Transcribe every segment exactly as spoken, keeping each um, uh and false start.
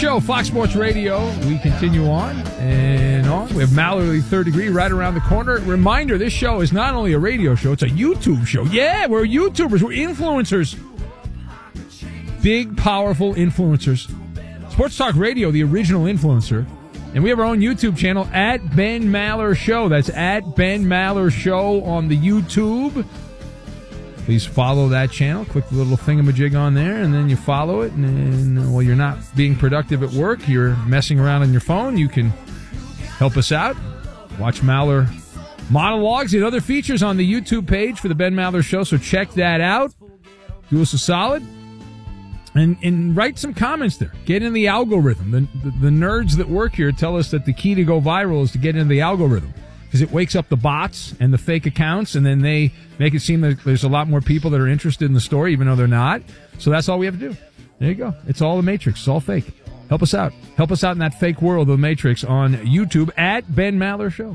Show, Fox Sports Radio. We continue on and on. We have Mallory Third Degree right around the corner. Reminder, this show is not only a radio show, it's a YouTube show. Yeah, we're YouTubers. We're influencers. Big, powerful influencers. Sports Talk Radio, the original influencer. And we have our own YouTube channel, at Ben Maller Show. That's at Ben Maller Show on the YouTube. Please follow that channel. Click the little thingamajig on there, and then you follow it. And then, while you're not being productive at work, you're messing around on your phone, you can help us out. Watch Maller monologues and other features on the YouTube page for the Ben Maller Show, so check that out. Do us a solid. And, and write some comments there. Get in the algorithm. The, the, the nerds that work here tell us that the key to go viral is to get into the algorithm, because it wakes up the bots and the fake accounts, and then they make it seem that there's a lot more people that are interested in the story, even though they're not. So that's all we have to do. There you go. It's all the Matrix. It's all fake. Help us out. Help us out in that fake world of the Matrix on YouTube, at Ben Maller Show.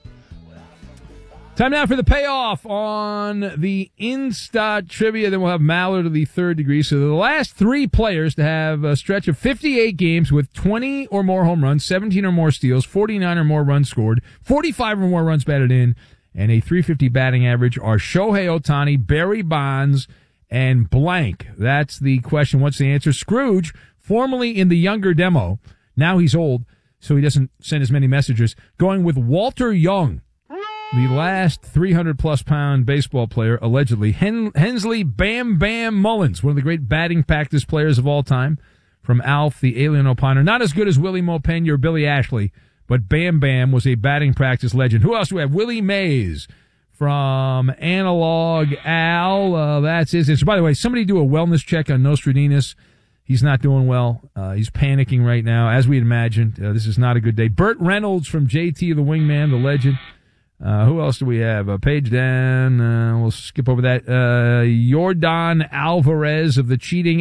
Time now for the payoff on the Insta Trivia. Then we'll have Maller to the Third Degree. So the last three players to have a stretch of fifty-eight games with twenty or more home runs, seventeen or more steals, forty-nine or more runs scored, forty-five or more runs batted in, and a three fifty batting average are Shohei Ohtani, Barry Bonds, and blank. That's the question. What's the answer? Scrooge, formerly in the Younger demo. Now he's old, so he doesn't send as many messages. Going with Walter Young, the last three hundred plus pound baseball player, allegedly. Hen- Hensley Bam Bam Mullins, one of the great batting practice players of all time, from Alf, the Alien Opiner. Not as good as Willie Montpena or Billy Ashley, but Bam Bam was a batting practice legend. Who else do we have? Willie Mays from Analog Al. Uh, that's his answer. By the way, somebody do a wellness check on Nostradamus. He's not doing well. Uh, he's panicking right now, as we had imagined. Uh, this is not a good day. Burt Reynolds from J T, the wingman, the legend. Uh, who else do we have? Uh, page down. Uh, we'll skip over that. Uh, Yordan Alvarez of the Cheating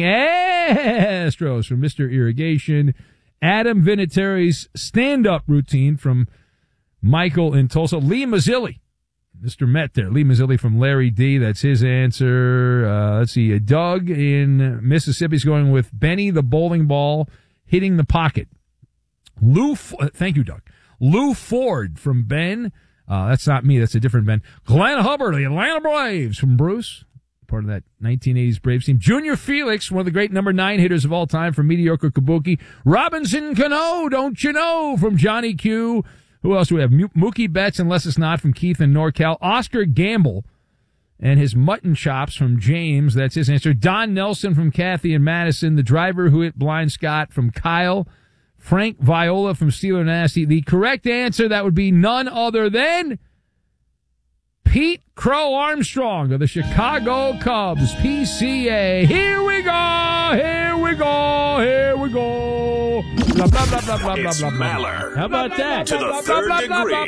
Astros from Mister Irrigation. Adam Vinatieri's stand-up routine from Michael in Tulsa. Lee Mazzilli, Mister Met there. Lee Mazzilli from Larry D. That's his answer. Uh, let's see. Doug in Mississippi's going with Benny the bowling ball hitting the pocket. Lou, F- thank you, Doug. Lou Ford from Ben. Uh, that's not me. That's a different Ben. Glenn Hubbard, the Atlanta Braves from Bruce, part of that nineteen eighties Braves team. Junior Felix, one of the great number nine hitters of all time from Mediocre Kabuki. Robinson Cano, don't you know, from Johnny Q. Who else do we have? M- Mookie Betts, unless it's not, from Keith and NorCal. Oscar Gamble and his mutton chops from James. That's his answer. Don Nelson from Kathy and Madison. The driver who hit Blind Scott from Kyle. Frank Viola from Steeler Nasty. The correct answer, that would be none other than Pete Crow Armstrong of the Chicago Cubs, P C A. Here we go, here we go, here we go. Blah, blah, blah, blah, blah, it's blah, blah. Maller. How about that? To the third degree.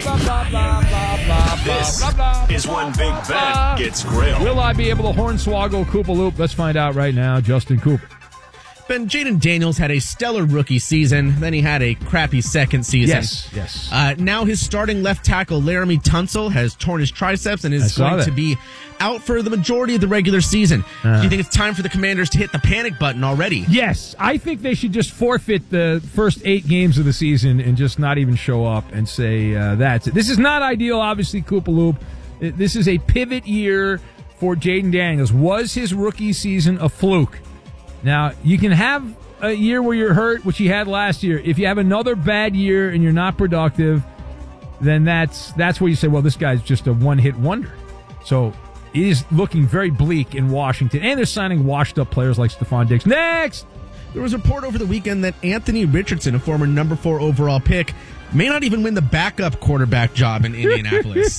This is when Big Ben gets grilled. Will I be able to hornswoggle Koopa Loop? Let's find out right now. Justin Cooper. Ben, Jaden Daniels had a stellar rookie season. Then he had a crappy second season. Yes, yes. Uh, now his starting left tackle, Laramie Tunsil, has torn his triceps and is going that. to be out for the majority of the regular season. Uh. Do you think it's time for the Commanders to hit the panic button already? Yes. I think they should just forfeit the first eight games of the season and just not even show up and say uh, that's it. This is not ideal, obviously, Koopa Loop. This is a pivot year for Jaden Daniels. Was his rookie season a fluke? Now, you can have a year where you're hurt, which he had last year. If you have another bad year and you're not productive, then that's that's where you say, well, this guy's just a one-hit wonder. So it is looking very bleak in Washington. And they're signing washed-up players like Stephon Diggs. Next! There was a report over the weekend that Anthony Richardson, a former number four overall pick, may not even win the backup quarterback job in Indianapolis.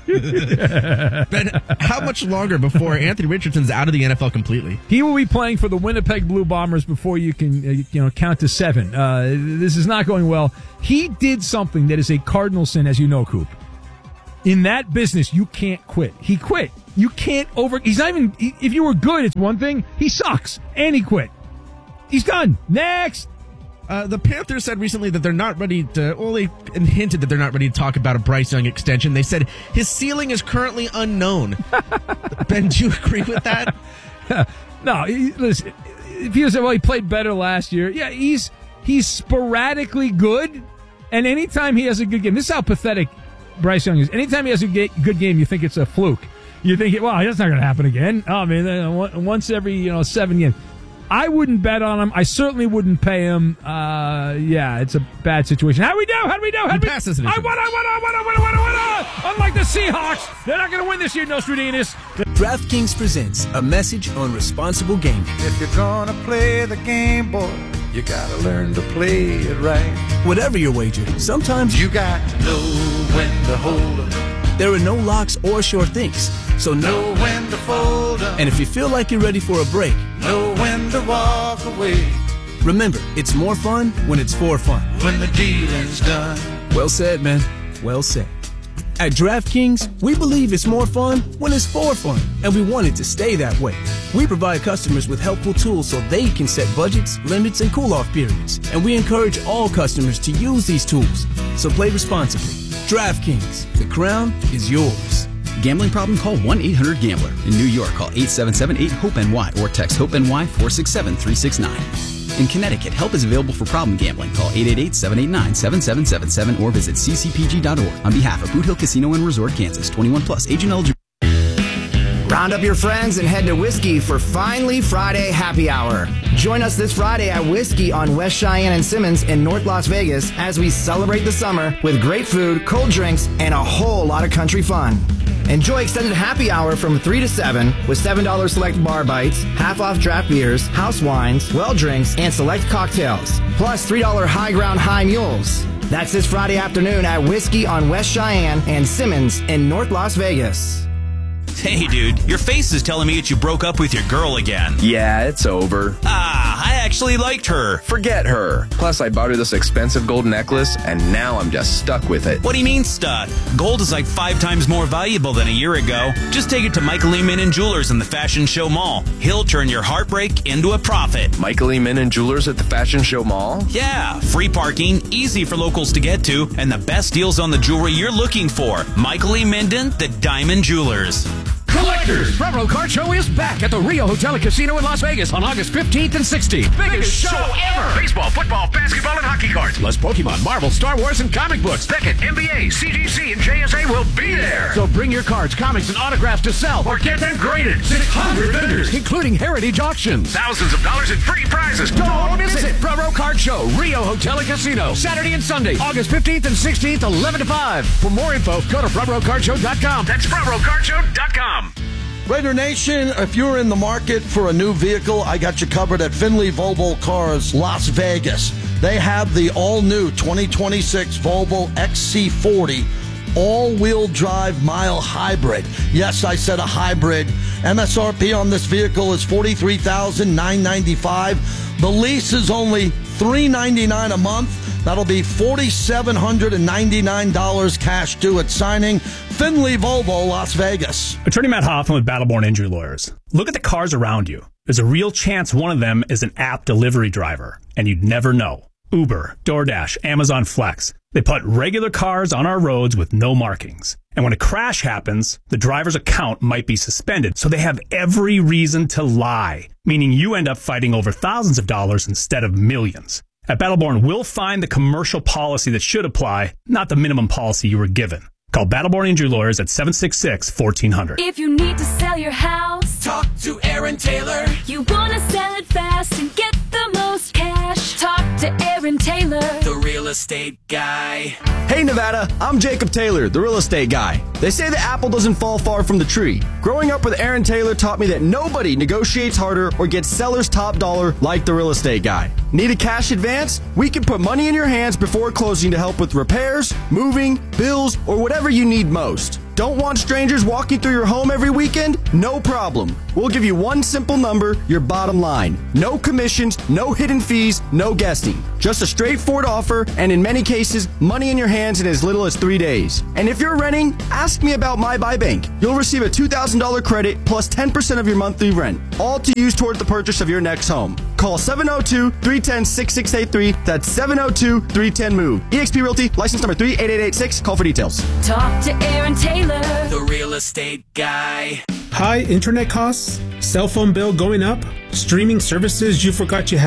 But how much longer before Anthony Richardson's out of the N F L completely? He will be playing for the Winnipeg Blue Bombers before you can uh, you know count to seven. Uh, this is not going well. He did something that is a cardinal sin, as you know, Coop. In that business, you can't quit. He quit. You can't over... He's not even... If you were good, it's one thing. He sucks. And he quit. He's done. Next! Uh, the Panthers said recently that they're not ready to, well, they hinted that they're not ready to talk about a Bryce Young extension. They said his ceiling is currently unknown. Ben, do you agree with that? No, he, listen, if you say, well, he played better last year. Yeah, he's he's sporadically good, and anytime he has a good game, this is how pathetic Bryce Young is. Anytime he has a good game, you think it's a fluke. You think, well, that's not going to happen again. Oh, I mean, once every, you know, seven games. I wouldn't bet on him. I certainly wouldn't pay him. Uh, yeah, it's a bad situation. How do we do? How do we do? How do we pass this I won, I won, I won, I won, I won, I won. Unlike the Seahawks, they're not going to win this year, Nostradamus. DraftKings presents a message on responsible gaming. If you're gonna play the game, boy, you gotta learn to play it right. Whatever your wager, sometimes You got to know when to hold 'em, there are no locks or sure things. So know know. when to fold 'em, And if you feel like you're ready for a break, know when to walk away remember, it's more fun when it's for fun. when the dealing's done. Well said, man. Well said. At DraftKings, we believe it's more fun when it's for fun, and we want it to stay that way. We provide customers with helpful tools so they can set budgets, limits, and cool-off periods, and we encourage all customers to use these tools. So play responsibly. DraftKings, the crown is yours. Gambling problem? Call one eight hundred gambler. In New York, call eight seven seven eight hope N Y or text HOPE-NY four six seven three six nine. In Connecticut, help is available for problem gambling. Call eight eight eight, seven eight nine, seven seven seven seven or visit c c p g dot org. On behalf of Boot Hill Casino and Resort, Kansas, twenty-one plus, age and eligible. Round up your friends and head to Whiskey for Finally Friday Happy Hour. Join us this Friday at Whiskey on West Cheyenne and Simmons in North Las Vegas as we celebrate the summer with great food, cold drinks, and a whole lot of country fun. Enjoy extended happy hour from three to seven with seven dollars select bar bites, half off draft beers, house wines, well drinks, and select cocktails. Plus three dollars high ground high mules. That's this Friday afternoon at Whiskey on West Cheyenne and Simmons in North Las Vegas. Hey, dude, your face is telling me that you broke up with your girl again. Yeah, it's over. Ah, I actually liked her. Forget her. Plus, I bought her this expensive gold necklace, and now I'm just stuck with it. What do you mean stuck? Gold is like five times more valuable than a year ago. Just take it to Michael E. Minnan Jewelers in the Fashion Show Mall. He'll turn your heartbreak into a profit. Michael E. Minnan Jewelers at the Fashion Show Mall? Yeah, free parking, easy for locals to get to, and the best deals on the jewelry you're looking for. Michael E. Minden, the Diamond Jewelers. Collectors, Front Row Card Show is back at the Rio Hotel and Casino in Las Vegas on August fifteenth and sixteenth. Biggest show ever! Baseball, football, basketball, and hockey cards, plus Pokemon, Marvel, Star Wars, and comic books. Beckett, N B A, C G C, and J S A will be there. So bring your cards, comics, and autographs to sell or get them graded. six hundred vendors, including heritage auctions. Thousands of dollars in free prizes. Don't miss it. Front Row Card Show, Rio Hotel and Casino, Saturday and Sunday, August fifteenth and sixteenth, eleven to five. For more info, go to front row card show dot com. That's front row card show dot com. Raider Nation, if you're in the market for a new vehicle, I got you covered at Finley Volvo Cars, Las Vegas. They have the all-new twenty twenty-six Volvo X C forty all-wheel drive mile hybrid. Yes, I said a hybrid. M S R P on this vehicle is forty-three thousand nine hundred ninety-five dollars. The lease is only three hundred ninety-nine dollars a month. That'll be four thousand seven hundred ninety-nine dollars cash due at signing. Finley Volvo, Las Vegas. Attorney Matt Hoffman with Battleborn Injury Lawyers. Look at the cars around you. There's a real chance one of them is an app delivery driver, and you'd never know. Uber, DoorDash, Amazon Flex. They put regular cars on our roads with no markings. And when a crash happens, the driver's account might be suspended, so they have every reason to lie, meaning you end up fighting over thousands of dollars instead of millions. At Battleborn, we'll find the commercial policy that should apply, not the minimum policy you were given. Call Battleborn Injury Lawyers at seven six six, one four zero zero. If you need to sell your house, talk to Aaron Taylor. You want to sell it fast and get the most cash, talk to Aaron Taylor, the real estate guy. Hey Nevada, I'm Jacob Taylor, the real estate guy. They say the apple doesn't fall far from the tree. Growing up with Aaron Taylor taught me that nobody negotiates harder or gets seller's top dollar like the real estate guy. Need a cash advance? We can put money in your hands before closing to help with repairs, moving, bills, or whatever you need most. Don't want strangers walking through your home every weekend? No problem. We'll give you one simple number, your bottom line. No commissions, no hidden fees, no guessing. Just a straightforward offer, and in many cases, money in your hands in as little as three days. And if you're renting, ask me about My Buy Bank. You'll receive a two thousand dollars credit plus ten percent of your monthly rent, all to use toward the purchase of your next home. Call seven oh two, three one zero, six six eight three. That's seven oh two, three one zero, move. eXp Realty, license number three eight eight eight six. Call for details. talk to Aaron Taylor, the real estate guy. High internet costs, cell phone bill going up, streaming services you forgot you had.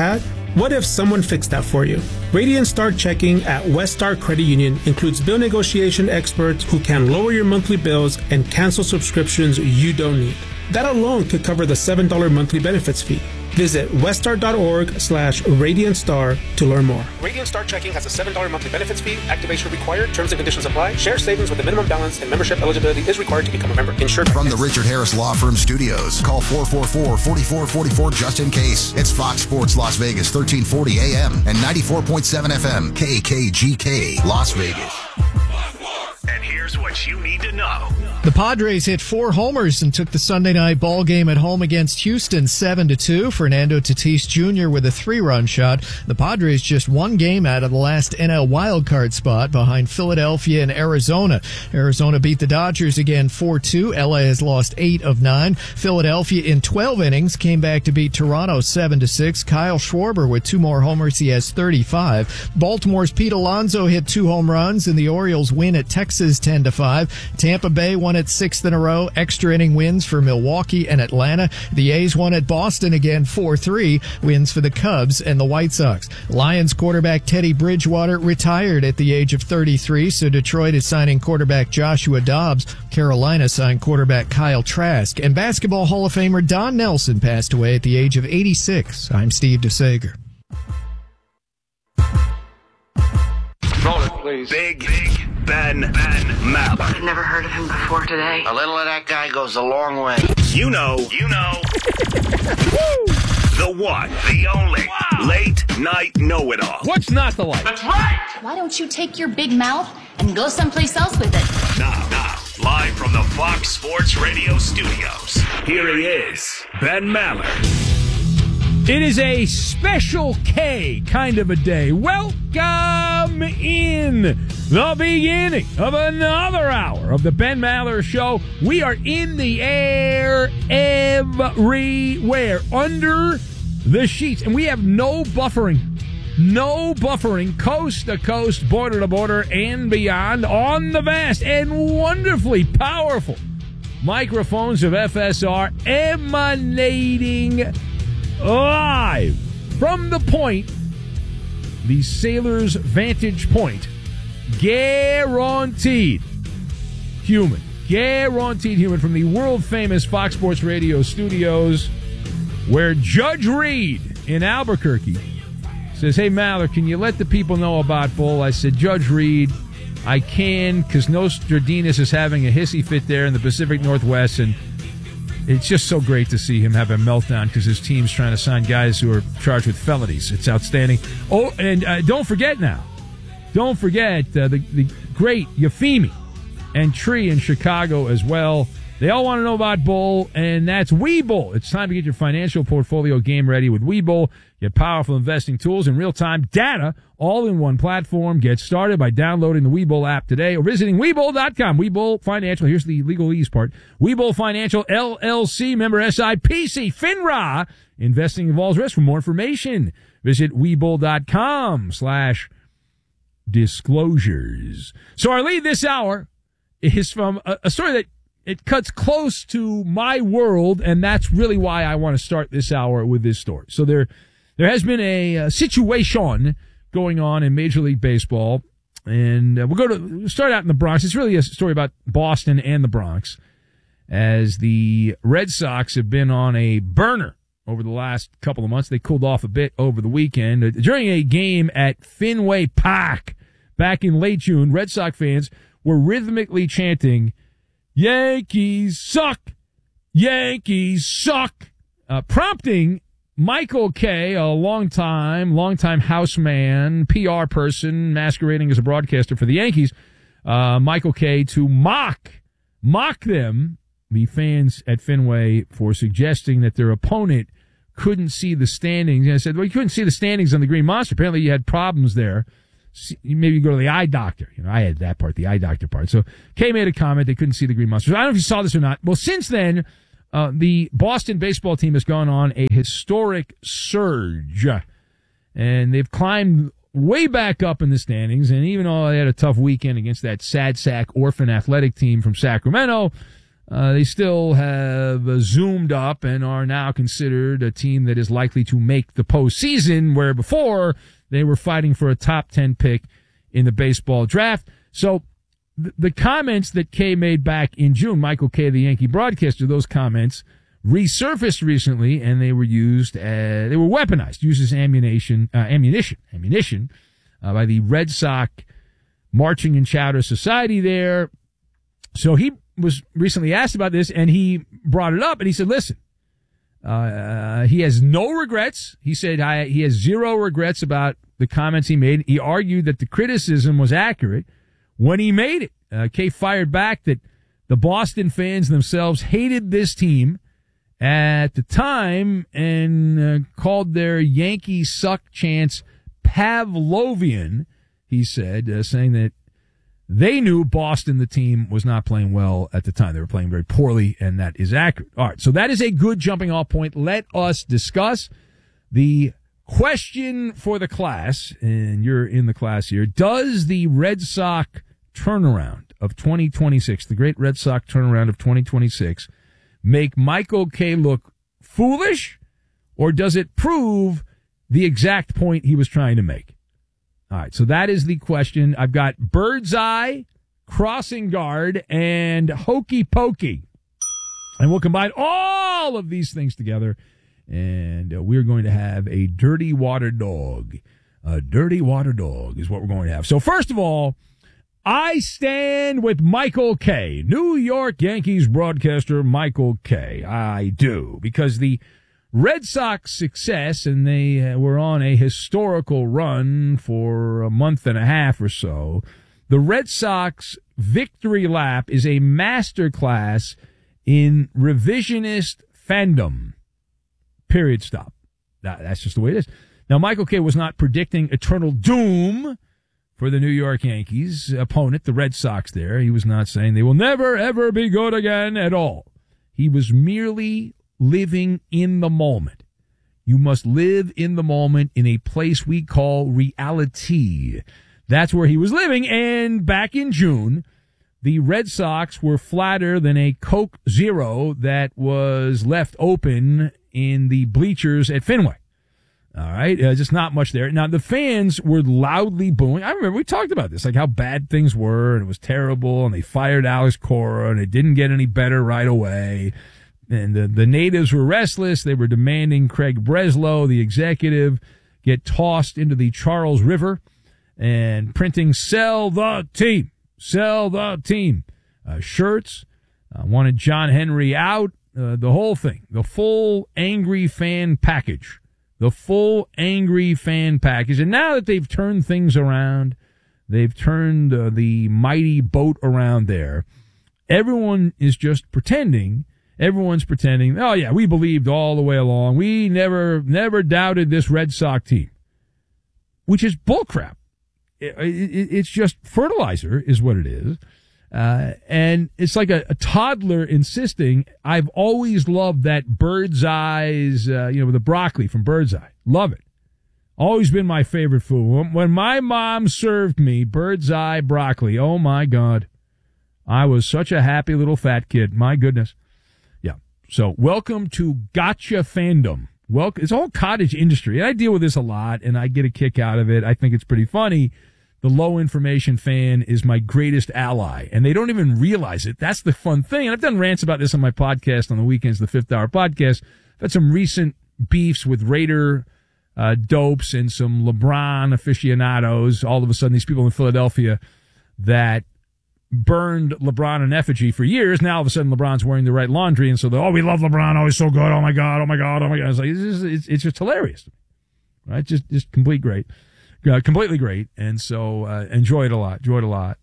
What if someone fixed that for you? Radiant Star Checking at West Star Credit Union includes bill negotiation experts who can lower your monthly bills and cancel subscriptions you don't need. That alone could cover the seven dollars monthly benefits fee. Visit weststar.org slash Radiant Star to learn more. Radiant Star Checking has a seven dollars monthly benefits fee. Activation required. Terms and conditions apply. Share savings with a minimum balance and membership eligibility is required to become a member. Insured from the Richard Harris Law Firm Studios. Call four four four, four four four four just in case. It's Fox Sports Las Vegas, thirteen forty A M and ninety-four point seven F M, K K G K, Las Vegas. And here's what you need to know. The Padres hit four homers and took the Sunday night ball game at home against Houston seven to two. Fernando Tatis Junior with a three-run shot. The Padres just one game out of the last N L wildcard spot behind Philadelphia and Arizona. Arizona beat the Dodgers again four two. L A has lost eight of nine. Philadelphia in twelve innings came back to beat Toronto seven to six. Kyle Schwarber with two more homers. He has thirty-five. Baltimore's Pete Alonso hit two home runs and the Orioles win at Texas ten to five. Tampa Bay won at sixth in a row. Extra inning wins for Milwaukee and Atlanta. The A's won at Boston again four three. Wins for the Cubs and the White Sox. Lions quarterback Teddy Bridgewater retired at the age of thirty-three, so Detroit is signing quarterback Joshua Dobbs. Carolina signed quarterback Kyle Trask. And Basketball Hall of Famer Don Nelson passed away at the age of eighty-six. I'm Steve DeSager. Roll it, please. Big, big Ben, Ben Maller. I've never heard of him before today. A little of that guy goes a long way. You know, you know. The one, the only, wow. Late night know-it-all. What's not to like? That's right. Why don't you take your big mouth and go someplace else with it? Now, now, live from the Fox Sports Radio studios, here he is, Ben Maller. It is a special K kind of a day. Welcome in the beginning of another hour of the Ben Maller Show. We are in the air everywhere, under the sheets, and we have no buffering. No buffering, coast to coast, border to border, and beyond on the vast and wonderfully powerful microphones of F S R emanating live from the point, the Sailor's Vantage Point. Guaranteed human. Guaranteed human from the world-famous Fox Sports Radio studios, where Judge Reed in Albuquerque says, hey, Maller, can you let the people know about Bull? I said, Judge Reed, I can, because Nostradamus is having a hissy fit there in the Pacific Northwest, and it's just so great to see him have a meltdown because his team's trying to sign guys who are charged with felonies. It's outstanding. Oh, and uh, don't forget now, don't forget uh, the, the great Yafimi and Tree in Chicago as well. They all want to know about Bull, and that's Webull. It's time to get your financial portfolio game ready with Webull. Get powerful investing tools and real-time data all in one platform. Get started by downloading the Webull app today or visiting Webull dot com. Webull Financial, here's the legalese part. Webull Financial, L L C, member S I P C, FINRA. Investing involves risk. For more information, visit Webull dot com slash disclosures. So our lead this hour is from a, a story that it cuts close to my world, and that's really why I want to start this hour with this story. So there, there has been a, a situation going on in Major League Baseball, and uh, we'll go to we'll start out in the Bronx. It's really a story about Boston and the Bronx, as the Red Sox have been on a burner over the last couple of months. They cooled off a bit over the weekend. Uh, during a game at Fenway Park back in late June, Red Sox fans were rhythmically chanting, Yankees suck! Yankees suck! Uh, prompting Michael Kay, a longtime, longtime houseman, P R person, masquerading as a broadcaster for the Yankees, uh, Michael Kay, to mock, mock them, the fans at Fenway, for suggesting that their opponent couldn't see the standings. And I said, well, you couldn't see the standings on the Green Monster. Apparently you had problems there. Maybe you go to the eye doctor. You know, I had that part, the eye doctor part. So Kay made a comment. They couldn't see the Green Monsters. I don't know if you saw this or not. Well, since then, uh, the Boston baseball team has gone on a historic surge, and they've climbed way back up in the standings. And even though they had a tough weekend against that sad sack orphan athletic team from Sacramento, Uh, they still have uh, zoomed up and are now considered a team that is likely to make the postseason, where before they were fighting for a top ten pick in the baseball draft. So th- the comments that Kay made back in June, Michael Kay, the Yankee broadcaster, those comments resurfaced recently, and they were used as, they were weaponized, used as ammunition, uh, ammunition, ammunition uh, by the Red Sox Marching and Chowder Society there. So he was recently asked about this, and he brought it up, and he said, listen, uh, he has no regrets. He said I, he has zero regrets about the comments he made. He argued that the criticism was accurate when he made it. Uh, Kay fired back that the Boston fans themselves hated this team at the time and uh, called their Yankee suck chants Pavlovian, he said, uh, saying that they knew Boston, the team, was not playing well at the time. They were playing very poorly, and that is accurate. All right, so that is a good jumping off point. Let us discuss the question for the class, and you're in the class here. Does the Red Sox turnaround of twenty twenty-six, the great Red Sox turnaround of twenty twenty-six, make Michael Kay look foolish, or does it prove the exact point he was trying to make? All right, so that is the question. I've got Birdseye, Crossing Guard, and Hokey Pokey. And we'll combine all of these things together, and uh, we're going to have a dirty water dog. A dirty water dog is what we're going to have. So first of all, I stand with Michael Kay, New York Yankees broadcaster Michael Kay. I do, because the Red Sox success, and they were on a historical run for a month and a half or so. The Red Sox victory lap is a masterclass in revisionist fandom. Period. Stop. That's just the way it is. Now, Michael Kay was not predicting eternal doom for the New York Yankees opponent, the Red Sox there. He was not saying they will never, ever be good again at all. He was merely living in the moment. You must live in the moment in a place we call reality. That's where he was living. And back in June, the Red Sox were flatter than a Coke Zero that was left open in the bleachers at Fenway. All right, uh, just not much there. Now, the fans were loudly booing. I remember we talked about this, like how bad things were, and it was terrible, and they fired Alex Cora, and it didn't get any better right away. And the, the natives were restless. They were demanding Craig Breslow, the executive, get tossed into the Charles River and printing "Sell the team, sell the team" uh, shirts. Uh, wanted John Henry out. Uh, the whole thing, the full angry fan package, the full angry fan package. And now that they've turned things around, they've turned uh, the mighty boat around there. Everyone is just pretending. Everyone's pretending, oh, yeah, we believed all the way along. We never never doubted this Red Sox team, which is bullcrap. It, it, it's just fertilizer is what it is. Uh, and it's like a, a toddler insisting, I've always loved that bird's eyes, uh, you know, the broccoli from Birdseye. Love it. Always been my favorite food. When, when my mom served me bird's eye broccoli, oh, my God. I was such a happy little fat kid. My goodness. So welcome to Gotcha Fandom. Welcome. It's all cottage industry. And I deal with this a lot, and I get a kick out of it. I think it's pretty funny. The low information fan is my greatest ally, and they don't even realize it. That's the fun thing. And I've done rants about this on my podcast on the weekends, the Fifth Hour podcast. I've had some recent beefs with Raider uh, dopes and some LeBron aficionados. All of a sudden, these people in Philadelphia that burned LeBron in effigy for years. Now, all of a sudden, LeBron's wearing the right laundry, and so they're, oh, we love LeBron. Oh, he's so good. Oh, my God. Oh, my God. Oh, my God. It's like, it's just, it's, it's just hilarious. Right? Just, just complete great. Uh, completely great. And so, uh, enjoy it a lot. Enjoy it a lot.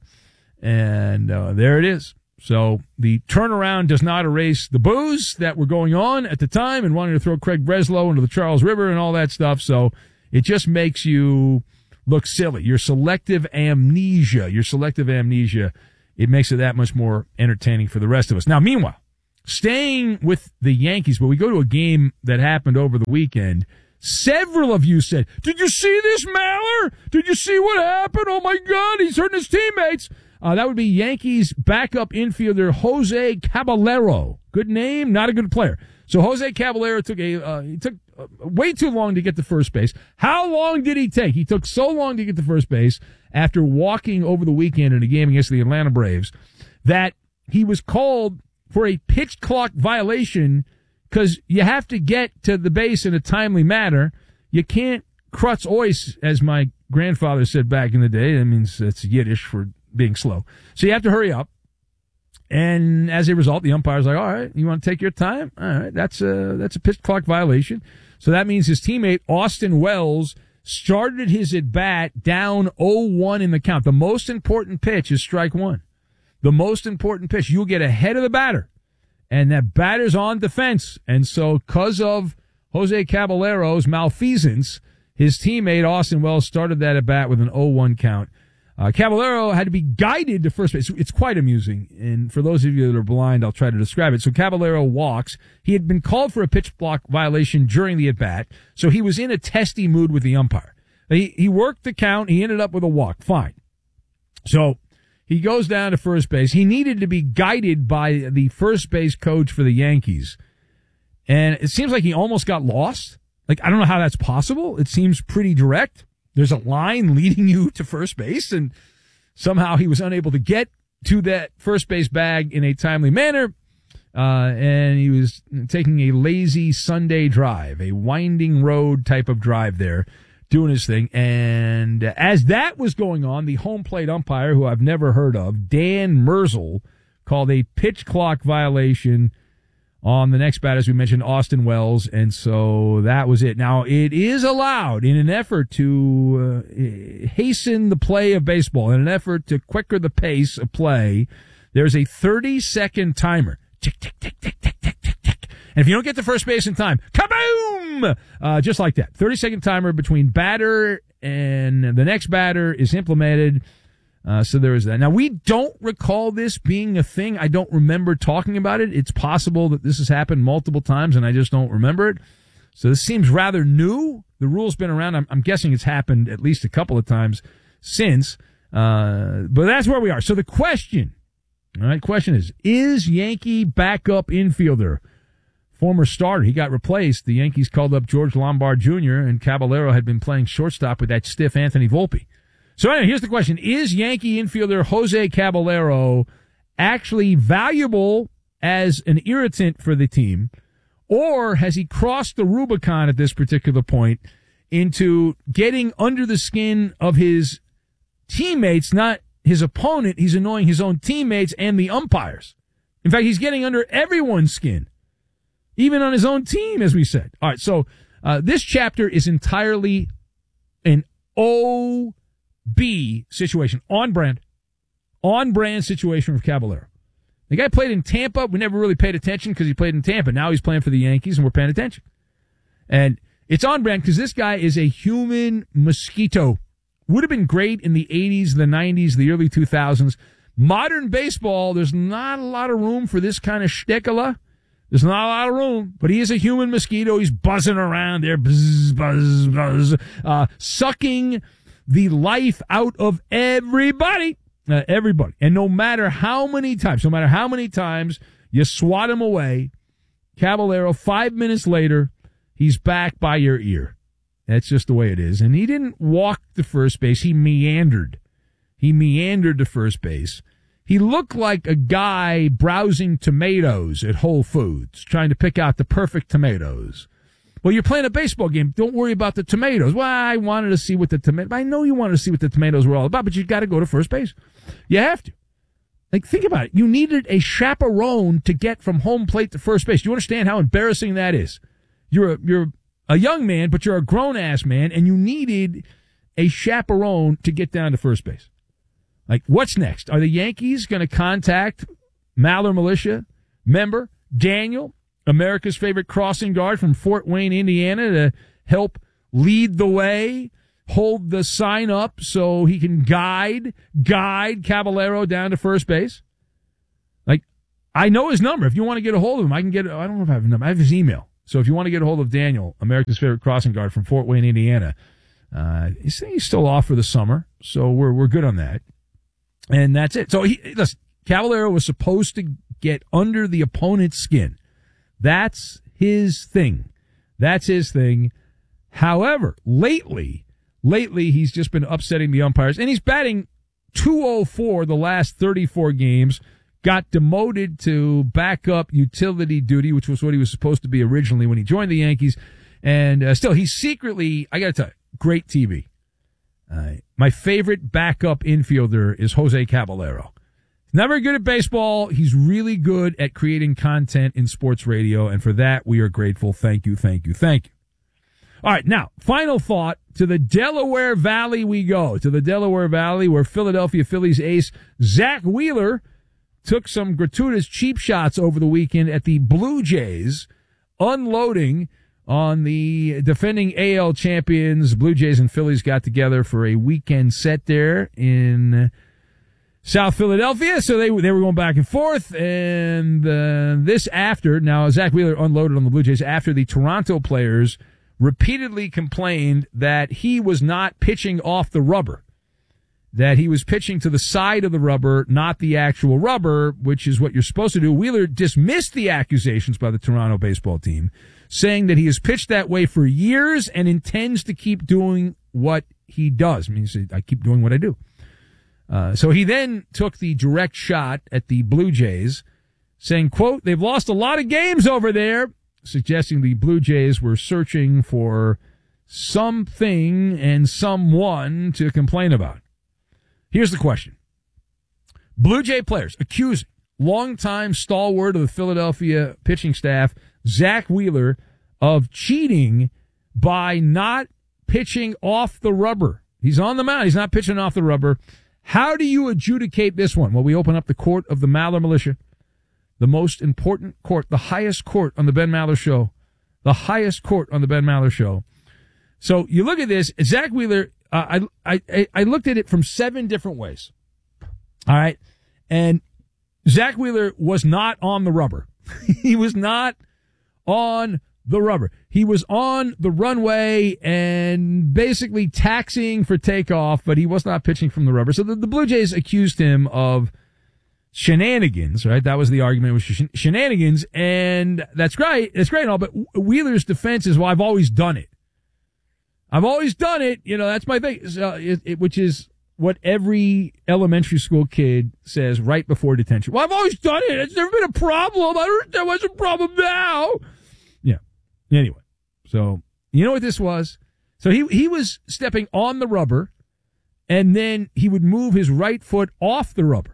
And, uh, there it is. So, the turnaround does not erase the boos that were going on at the time and wanting to throw Craig Breslow into the Charles River and all that stuff. So, it just makes you look silly. Your selective amnesia, your selective amnesia, it makes it that much more entertaining for the rest of us. Now, meanwhile, staying with the Yankees, but we go to a game that happened over the weekend. Several of you said, did you see this, Maller? Did you see what happened? Oh, my God, he's hurting his teammates. Uh, that would be Yankees backup infielder Jose Caballero. Good name, not a good player. So Jose Caballero took a uh, he took uh, way too long to get to first base. How long did he take? He took so long to get to first base after walking over the weekend in a game against the Atlanta Braves that he was called for a pitch clock violation because you have to get to the base in a timely manner. You can't krutz ois, as my grandfather said back in the day. That means it's Yiddish for being slow. So you have to hurry up. And as a result, the umpire's like, all right, you want to take your time? All right, that's a, that's a pitch clock violation. So that means his teammate, Austin Wells, started his at-bat down oh one in the count. The most important pitch is strike one. The most important pitch. You'll get ahead of the batter. And that batter's on defense. And so because of Jose Caballero's malfeasance, his teammate, Austin Wells, started that at-bat with an oh one count. Uh, Caballero had to be guided to first base. It's quite amusing. And for those of you that are blind, I'll try to describe it. So Caballero walks. He had been called for a pitch block violation during the at-bat, so he was in a testy mood with the umpire. He, he worked the count. He ended up with a walk. Fine. So he goes down to first base. He needed to be guided by the first base coach for the Yankees. And it seems like he almost got lost. Like, I don't know how that's possible. It seems pretty direct. There's a line leading you to first base, and somehow he was unable to get to that first base bag in a timely manner, uh, and he was taking a lazy Sunday drive, a winding road type of drive there, doing his thing. And as that was going on, the home plate umpire, who I've never heard of, Dan Merzel, called a pitch clock violation on the next batter, as we mentioned, Austin Wells, and so that was it. Now, it is allowed in an effort to uh, hasten the play of baseball, in an effort to quicker the pace of play, there's a thirty-second timer. Tick, tick, tick, tick, tick, tick, tick, tick. And if you don't get to first base in time, kaboom! Uh, just like that. thirty-second timer between batter and the next batter is implemented. Uh, so there is that. Now, we don't recall this being a thing. I don't remember talking about it. It's possible that this has happened multiple times and I just don't remember it. So this seems rather new. The rule's been around. I'm, I'm guessing it's happened at least a couple of times since. Uh, but that's where we are. So the question, all right, question is, is Yankee backup infielder, former starter, he got replaced. The Yankees called up George Lombard Junior and Caballero had been playing shortstop with that stiff Anthony Volpe. So anyway, here's the question. Is Yankee infielder Jose Caballero actually valuable as an irritant for the team, or has he crossed the Rubicon at this particular point into getting under the skin of his teammates, not his opponent? He's annoying his own teammates and the umpires. In fact, he's getting under everyone's skin, even on his own team, as we said. All right, so uh, this chapter is entirely an O B situation, on brand, on brand situation with Caballero. The guy played in Tampa. We never really paid attention because he played in Tampa. Now he's playing for the Yankees, and we're paying attention. And it's on brand because this guy is a human mosquito. Would have been great in the eighties, the nineties, the early two thousands. Modern baseball, there's not a lot of room for this kind of shtickala. There's not a lot of room, but he is a human mosquito. He's buzzing around there, buzz, buzz, buzz, uh, sucking the life out of everybody, uh, everybody. And no matter how many times, no matter how many times you swat him away, Caballero, five minutes later, he's back by your ear. That's just the way it is. And he didn't walk to first base. He meandered. He meandered to first base. He looked like a guy browsing tomatoes at Whole Foods, trying to pick out the perfect tomatoes. Well, you're playing a baseball game. Don't worry about the tomatoes. Well, I wanted to see what the tomato. I know you wanted to see what the tomatoes were all about, but you got to go to first base. You have to. Like, think about it. You needed a chaperone to get from home plate to first base. Do you understand how embarrassing that is? You're a, you're a young man, but you're a grown ass man, and you needed a chaperone to get down to first base. Like, what's next? Are the Yankees going to contact Maller Militia member Daniel, America's favorite crossing guard from Fort Wayne, Indiana, to help lead the way, hold the sign up so he can guide, guide Caballero down to first base? Like, I know his number. If you want to get a hold of him, I can get, I don't know if I have his number. I have his email. So if you want to get a hold of Daniel, America's favorite crossing guard from Fort Wayne, Indiana, uh, he's, he's still off for the summer, so we're, we're good on that. And that's it. So, he, listen, Caballero was supposed to get under the opponent's skin. That's his thing. That's his thing. However, lately, lately he's just been upsetting the umpires, and he's batting two oh four the last thirty-four games, got demoted to backup utility duty, which was what he was supposed to be originally when he joined the Yankees. And uh, still, he's secretly, I got to tell you, great T V. Uh, my favorite backup infielder is Jose Caballero. He's not very good at baseball. He's really good at creating content in sports radio, and for that, we are grateful. Thank you, thank you, thank you. All right, now, final thought. To the Delaware Valley we go. To the Delaware Valley, where Philadelphia Phillies ace Zach Wheeler took some gratuitous cheap shots over the weekend at the Blue Jays, unloading on the defending A L champions. Blue Jays and Phillies got together for a weekend set there in South Philadelphia, so they they were going back and forth, and uh, this after, now Zach Wheeler unloaded on the Blue Jays after the Toronto players repeatedly complained that he was not pitching off the rubber, that he was pitching to the side of the rubber, not the actual rubber, which is what you're supposed to do. Wheeler dismissed the accusations by the Toronto baseball team, saying that he has pitched that way for years and intends to keep doing what he does. I mean, he said, I keep doing what I do. Uh, so he then took the direct shot at the Blue Jays, saying, quote, they've lost a lot of games over there, suggesting the Blue Jays were searching for something and someone to complain about. Here's the question. Blue Jay players accusing longtime stalwart of the Philadelphia pitching staff, Zach Wheeler, of cheating by not pitching off the rubber. He's on the mound. He's not pitching off the rubber. How do you adjudicate this one? Well, we open up the court of the Maller Militia, the most important court, the highest court on the Ben Maller Show, the highest court on the Ben Maller Show. So you look at this, Zach Wheeler, uh, I, I, I looked at it from seven different ways. All right. And Zach Wheeler was not on the rubber. He was not on the rubber. He was on the runway and basically taxiing for takeoff, but he was not pitching from the rubber. So the, the Blue Jays accused him of shenanigans, right? That was the argument, was sh- shenanigans, and that's great. That's great and all, but Wheeler's defense is, well, I've always done it. I've always done it. You know, that's my thing, so it, it, which is what every elementary school kid says right before detention. Well, I've always done it. It's never been a problem. I don't understand what's a problem now. Yeah. Anyway, so you know what this was? So he he was stepping on the rubber, and then he would move his right foot off the rubber.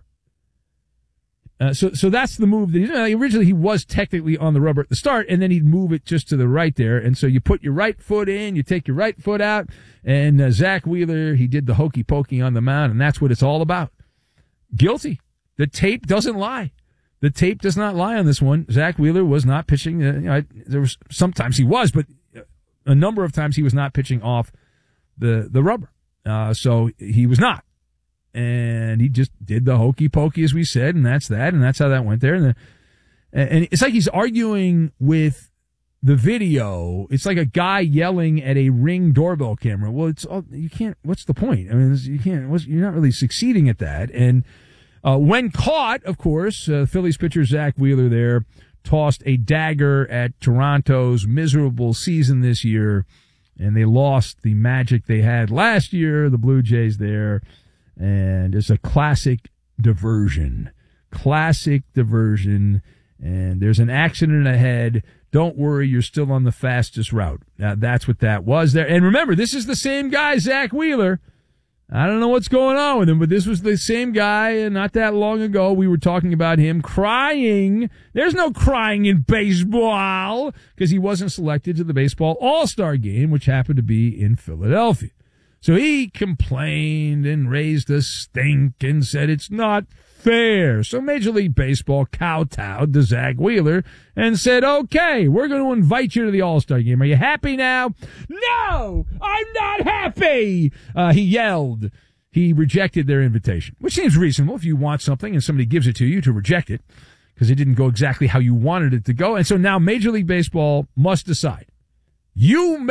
Uh, so so that's the move that he did. Originally, he was technically on the rubber at the start, and then he'd move it just to the right there. And so you put your right foot in, you take your right foot out, and uh, Zach Wheeler, he did the hokey pokey on the mound, and that's what it's all about. Guilty. The tape doesn't lie. The tape does not lie on this one. Zach Wheeler was not pitching. Uh, you know, there was sometimes he was, but a number of times he was not pitching off the the rubber. Uh, so he was not. And he just did the hokey pokey, as we said, and that's that, and that's how that went there. And, the, and it's like he's arguing with the video. It's like a guy yelling at a Ring doorbell camera. Well, it's all, you can't. What's the point? I mean, you can't. You're not really succeeding at that. And uh, when caught, of course, uh, Phillies pitcher Zach Wheeler there tossed a dagger at Toronto's miserable season this year, and they lost the magic they had last year. The Blue Jays there. And it's a classic diversion. Classic diversion. And there's an accident ahead. Don't worry, you're still on the fastest route. Now, that's what that was there. And remember, this is the same guy, Zach Wheeler. I don't know what's going on with him, but this was the same guy, and not that long ago we were talking about him crying. There's no crying in baseball because he wasn't selected to the Baseball All-Star Game, which happened to be in Philadelphia. So he complained and raised a stink and said it's not fair. So Major League Baseball kowtowed to Zach Wheeler and said, okay, we're going to invite you to the All-Star Game. Are you happy now? No, I'm not happy, uh, he yelled. He rejected their invitation, which seems reasonable if you want something and somebody gives it to you to reject it because it didn't go exactly how you wanted it to go. And so now Major League Baseball must decide. You